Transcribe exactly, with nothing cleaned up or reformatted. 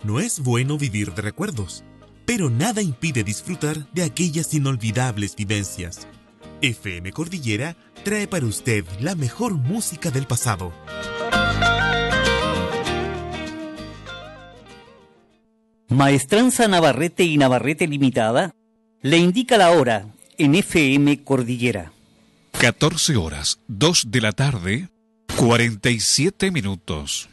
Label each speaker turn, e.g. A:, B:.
A: No es bueno vivir de recuerdos, pero nada impide disfrutar de aquellas inolvidables vivencias. F M Cordillera trae para usted la mejor música del pasado.
B: Maestranza Navarrete y Navarrete Limitada le indica la hora en F M Cordillera.
C: catorce horas, dos de la tarde, cuarenta y siete minutos.